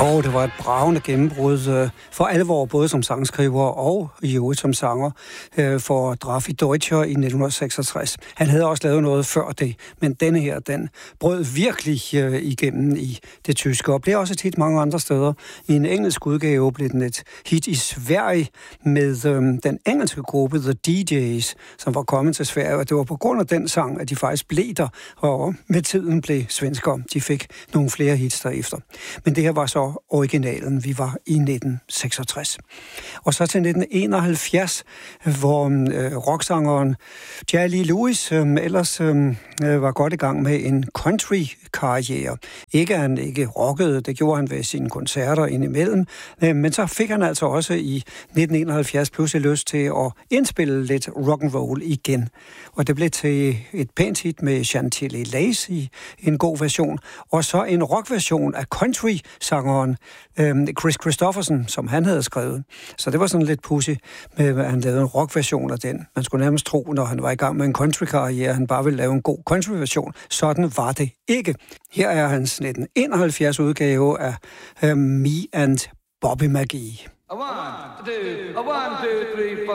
Og det var et bragende gennembrud for alvor, både som sangskriver og i øvrigt som sanger for Drafi Deutscher i 1966. Han havde også lavet noget før det, men denne her, den brød virkelig igennem i det tyske, og blev også et hit mange andre steder. I en engelsk udgave blev den et hit i Sverige med den engelske gruppe The DJs, som var kommet til Sverige, og det var på grund af den sang, at de faktisk blev der, og med tiden blev svenskere. De fik nogle flere hits derefter. Men det her var så originalen. Vi var i 1966. Og så til 1971, hvor rocksangeren Jerry Lee Lewis ellers var godt i gang med en country-karriere. Ikke han ikke rockede, det gjorde han ved sine koncerter indimellem, men så fik han altså også i 1971 pludselig lyst til at indspille lidt rock'n'roll igen. Og det blev til et pænt hit med Chantilly Lace i en god version, og så en rockversion af country-sangeren Chris Christopherson, som han havde skrevet. Så det var sådan lidt pudsy, med at han lavede en rockversion af den. Man skulle nærmest tro, når han var i gang med en country-karriere, han bare ville lave en god country-version. Sådan var det ikke. Her er hans 1971 udgave af Me and Bobby McGee. 1, 2, 3, 4